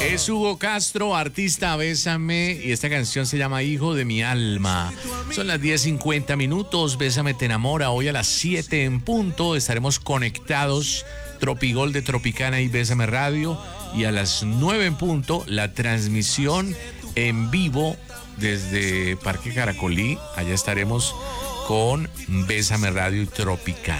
Es Hugo Castro, artista Bésame, y esta canción se llama Hijo de mi alma. Son las 10:50, Bésame te enamora. Hoy a las 7 en punto estaremos conectados, Tropigol de Tropicana y Bésame Radio. Y a las 9 en punto, la transmisión en vivo desde Parque Caracolí. Allá estaremos con Bésame Radio y Tropicana.